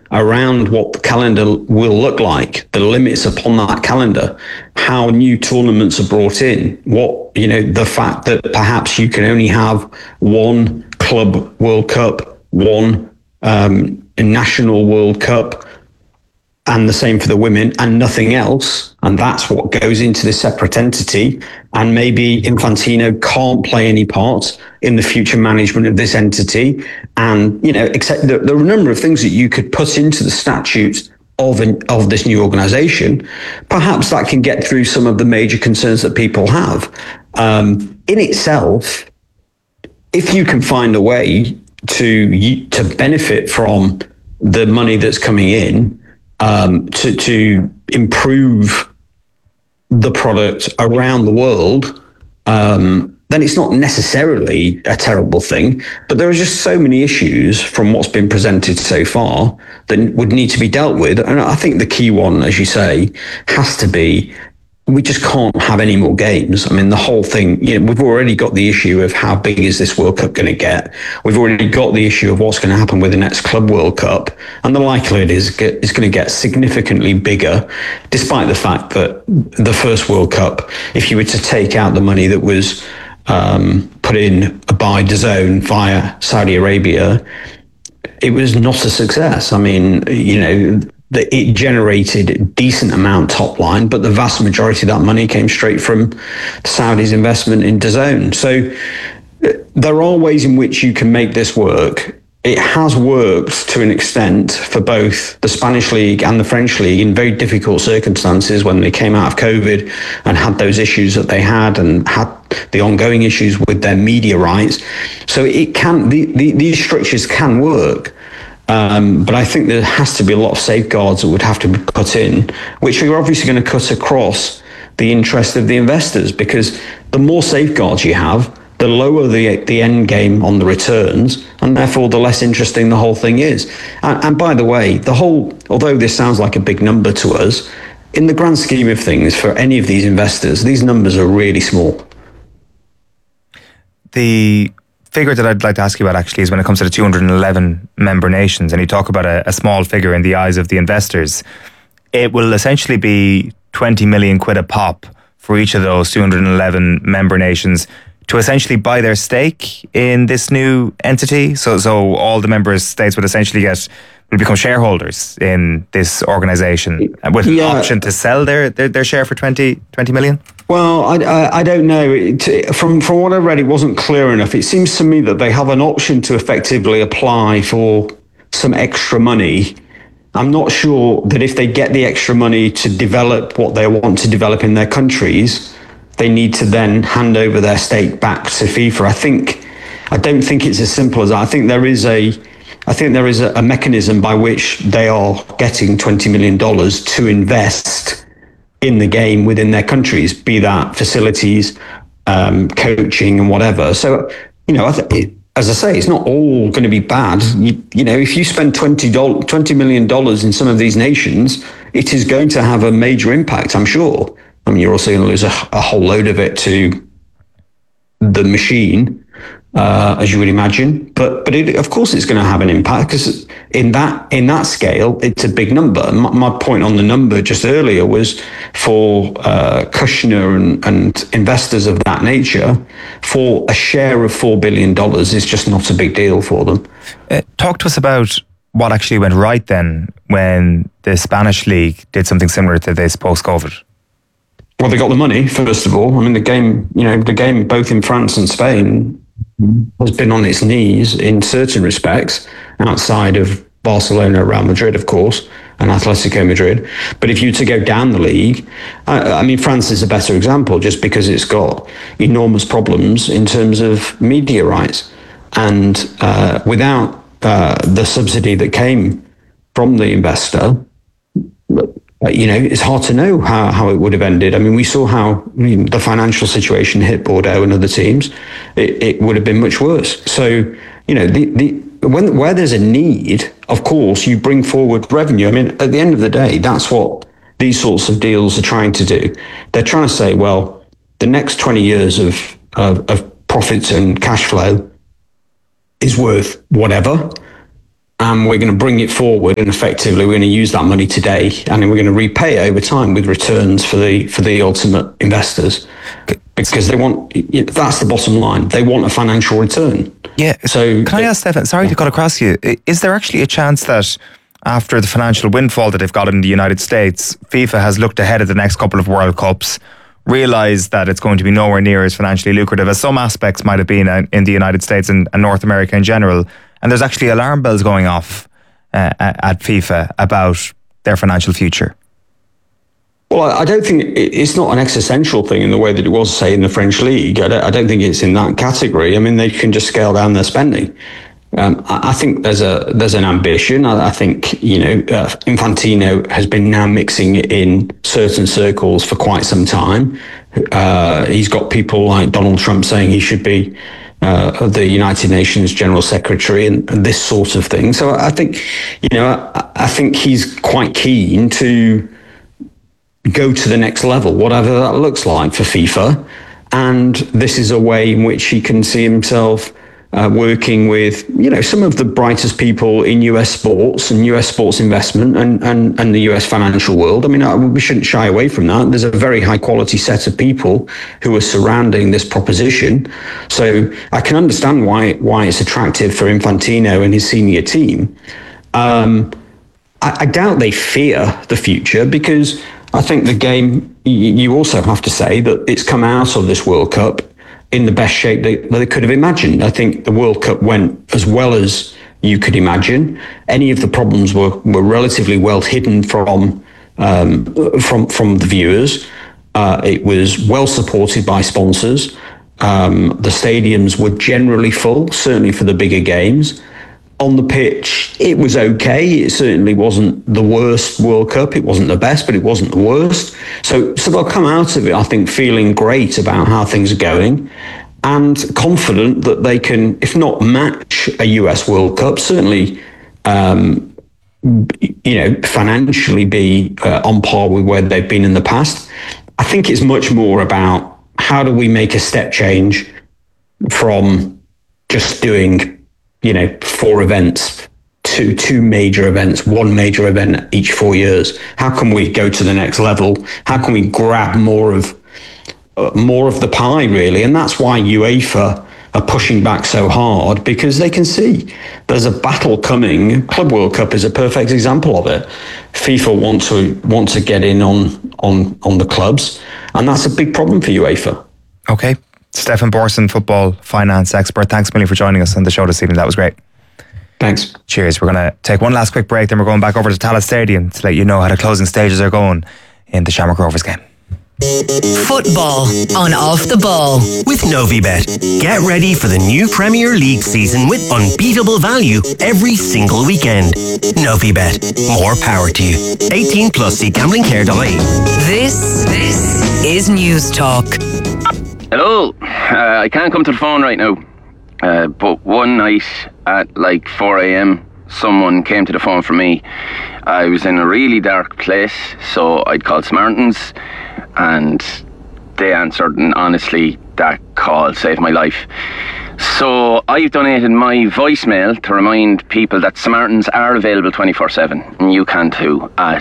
around what the calendar will look like, the limits upon that calendar, how new tournaments are brought in, the fact that perhaps you can only have one Club World Cup, one National World Cup, and the same for the women, and nothing else. And that's what goes into this separate entity. And maybe Infantino can't play any part in the future management of this entity. And, except there are a number of things that you could put into the statutes of this new organization. Perhaps that can get through some of the major concerns that people have. In itself, if you can find a way to benefit from the money that's coming in, to improve the product around the world, then it's not necessarily a terrible thing. But there are just so many issues from what's been presented so far that would need to be dealt with. And I think the key one, as you say, has to be, we just can't have any more games. I mean, the whole thing, we've already got the issue of how big is this World Cup going to get? We've already got the issue of what's going to happen with the next Club World Cup. And the likelihood is going to get significantly bigger, despite the fact that the first World Cup, if you were to take out the money that was put in by DAZN via Saudi Arabia, it was not a success. I mean, it generated a decent amount top line, but the vast majority of that money came straight from Saudi's investment in DAZN. So there are ways in which you can make this work. It has worked to an extent for both the Spanish League and the French League in very difficult circumstances when they came out of COVID and had those issues that they had and had the ongoing issues with their media rights. So it can, these structures can work. But I think there has to be a lot of safeguards that would have to be put in, which are obviously going to cut across the interest of the investors, because the more safeguards you have, the lower the end game on the returns, and therefore the less interesting the whole thing is. And by the way, although this sounds like a big number to us, in the grand scheme of things, for any of these investors, these numbers are really small. The figure that I'd like to ask you about actually is when it comes to the 211 member nations, and you talk about a small figure in the eyes of the investors. It will essentially be 20 million quid a pop for each of those 211 member nations to essentially buy their stake in this new entity. So all the member states would essentially will become shareholders in this organisation with an option to sell their share for 20 million? Well, I don't know. From what I read, it wasn't clear enough. It seems to me that they have an option to effectively apply for some extra money. I'm not sure that if they get the extra money to develop what they want to develop in their countries, they need to then hand over their stake back to FIFA. I don't think it's as simple as that. I think there is a mechanism by which they are getting $20 million to invest in the game within their countries, be that facilities, coaching and whatever. So, as I say, it's not all going to be bad. If you spend $20 million in some of these nations, it is going to have a major impact, I'm sure. I mean, you're also going to lose a whole load of it to the machine, as you would imagine. But of course it's going to have an impact, because in that scale, it's a big number. My point on the number just earlier was for Kushner and investors of that nature, for a share of $4 billion is just not a big deal for them. Talk to us about what actually went right then when the Spanish League did something similar to this post-COVID. Well, they got the money, first of all. I mean, the game both in France and Spain has been on its knees in certain respects, outside of Barcelona, Real Madrid, of course, and Atletico Madrid. But if you were to go down the league, I mean, France is a better example just because it's got enormous problems in terms of media rights. And without the subsidy that came from the investor, it's hard to know how it would have ended. I mean, we saw how the financial situation hit Bordeaux and other teams. It would have been much worse. So, where there's a need, of course, you bring forward revenue. I mean, at the end of the day, that's what these sorts of deals are trying to do. They're trying to say, well, the next 20 years of profits and cash flow is worth whatever. and we're going to bring it forward, and effectively we're going to use that money today, and then we're going to repay over time with returns for the ultimate investors, because they want, that's the bottom line. They want a financial return. Yeah. So can I ask, Stefan? Sorry to cut across you. Is there actually a chance that after the financial windfall that they've got in the United States, FIFA has looked ahead at the next couple of World Cups, realised that it's going to be nowhere near as financially lucrative as some aspects might have been in the United States and North America in general, and there's actually alarm bells going off at FIFA about their financial future? Well, I don't think it's not an existential thing in the way that it was, say, in the French league. I don't think it's in that category. I mean, they can just scale down their spending. I think there's an ambition. I think, Infantino has been now mixing it in certain circles for quite some time. He's got people like Donald Trump saying he should be the United Nations General Secretary and this sort of thing. So I think, I think he's quite keen to go to the next level, whatever that looks like for FIFA. And this is a way in which he can see himself working with, some of the brightest people in US sports and US sports investment and the US financial world. I mean, we shouldn't shy away from that. There's a very high quality set of people who are surrounding this proposition. So I can understand why it's attractive for Infantino and his senior team. I doubt they fear the future, because I think the game, you also have to say that it's come out of this World Cup in the best shape they could have imagined. I think the World Cup went as well as you could imagine. Any of the problems were relatively well hidden from the viewers. It was well supported by sponsors. The stadiums were generally full, certainly for the bigger games. On the pitch, it was okay. It certainly wasn't the worst World Cup. It wasn't the best, but it wasn't the worst. So they'll come out of it, I think, feeling great about how things are going and confident that they can, if not match a US World Cup, certainly, financially be on par with where they've been in the past. I think it's much more about how do we make a step change from just doing 4 events, two major events, one major event each 4 years. How can we go to the next level? How can we grab more of the pie, really? And that's why UEFA are pushing back so hard, because they can see there's a battle coming. Club World Cup is a perfect example of it. FIFA want to get in on the clubs, and that's a big problem for UEFA. Okay. Stefan Borson, football finance expert, thanks a million for joining us on the show this evening. That was great. Thanks. Cheers. We're going to take one last quick break, then we're going back over to Tallaght Stadium to let you know how the closing stages are going in the Shamrock Rovers game. Football on Off the Ball with Novibet. Get ready for the new Premier League season with unbeatable value every single weekend. Novibet. More power to you. 18 plus. See gamblingcare.ie. This is News Talk. Hello. I can't come to the phone right now. But one night at like 4 a.m, someone came to the phone for me. I was in a really dark place, so I'd called Samaritans, and they answered, and honestly, that call saved my life. So I've donated my voicemail to remind people that Samaritans are available 24/7, and you can too, at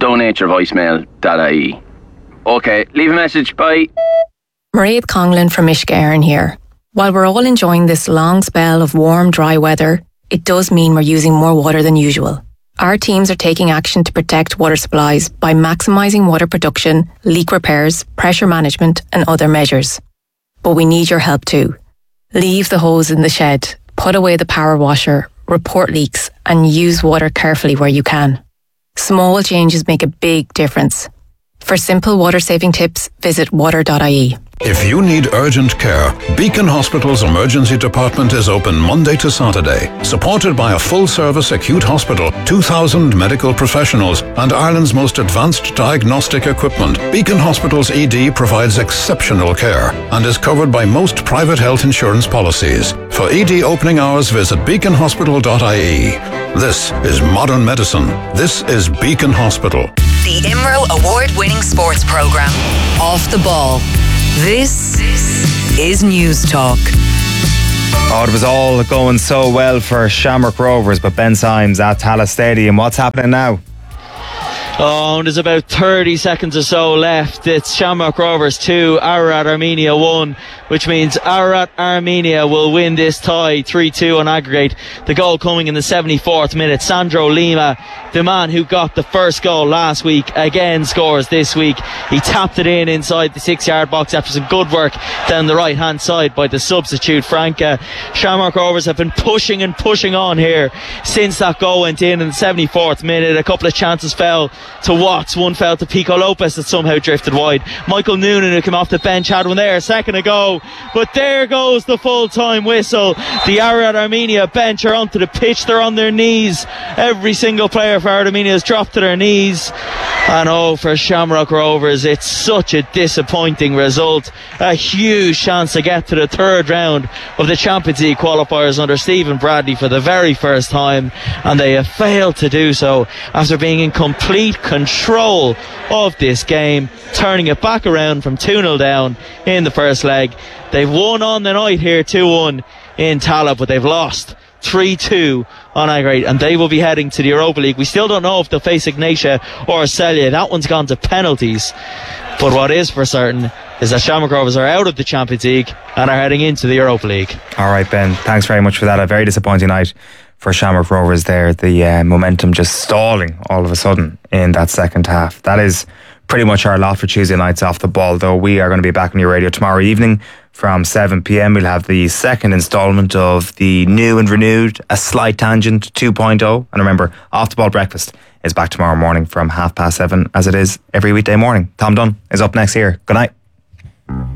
donateyourvoicemail.ie. Okay, leave a message, bye. Mairead Conlon from Uisce Éireann here. While we're all enjoying this long spell of warm, dry weather, it does mean we're using more water than usual. Our teams are taking action to protect water supplies by maximising water production, leak repairs, pressure management and other measures. But we need your help too. Leave the hose in the shed, put away the power washer, report leaks and use water carefully where you can. Small changes make a big difference. For simple water-saving tips, visit water.ie. If you need urgent care, Beacon Hospital's emergency department is open Monday to Saturday. Supported by a full-service acute hospital, 2,000 medical professionals, and Ireland's most advanced diagnostic equipment, Beacon Hospital's ED provides exceptional care and is covered by most private health insurance policies. For ED opening hours, visit beaconhospital.ie. This is modern medicine. This is Beacon Hospital. The IMRO award-winning sports programme, Off the Ball. This is News Talk. Oh, it was all going so well for Shamrock Rovers, but Ben Symes at Tallaght Stadium. What's happening now? Oh, and there's about 30 seconds or so left. It's Shamrock Rovers 2, Ararat Armenia 1, which means Ararat Armenia will win this tie 3-2 on aggregate. The goal coming in the 74th minute. Sandro Lima, the man who got the first goal last week, again scores this week. He tapped it in inside the 6-yard box after some good work down the right hand side by the substitute Franca. Shamrock Rovers have been pushing and pushing on here since that goal went in the 74th minute. A couple of chances fell to Watts, one fell to Pico Lopez that somehow drifted wide. Michael Noonan, who came off the bench, had one there a second ago, but there goes the full-time whistle. The Ararat Armenia bench are onto the pitch, they're on their knees. Every single player for Ararat Armenia has dropped to their knees, and oh, for Shamrock Rovers, it's such a disappointing result. A huge chance to get to the third round of the Champions League qualifiers under Stephen Bradley for the very first time, and they have failed to do so after being in complete control of this game, turning it back around from 2-0 down in the first leg. They've won on the night here 2-1 in Tallaght, but they've lost 3-2 on aggregate, and they will be heading to the Europa League. We still don't know if they'll face Ignatia or Celia. That one's gone to penalties, but what is for certain is that Shamrock Rovers are out of the Champions League and are heading into the Europa League. Alright, Ben, thanks very much for that. A very disappointing night for Shamrock Rovers there. The momentum just stalling all of a sudden in that second half. That is pretty much our lot for Tuesday nights off the ball, though. We are going to be back on your radio tomorrow evening from 7 p.m. We'll have the second instalment of the new and renewed A Slight Tangent 2.0. And remember, Off the Ball Breakfast is back tomorrow morning from 7:30, as it is every weekday morning. Tom Dunn is up next here. Good night.